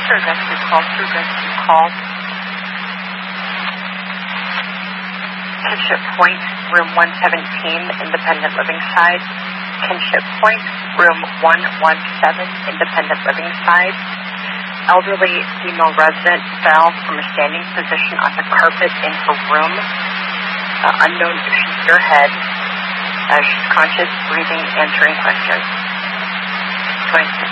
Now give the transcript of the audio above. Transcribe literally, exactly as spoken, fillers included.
Third rescue call, third rescue call. Kinship Point, room one seventeen, independent living side. Kinship Point, room one seventeen, independent living side. Elderly female resident fell from a standing position on the carpet in her room. Uh, unknown if she's your head. Uh, she's conscious, breathing, answering questions. Going to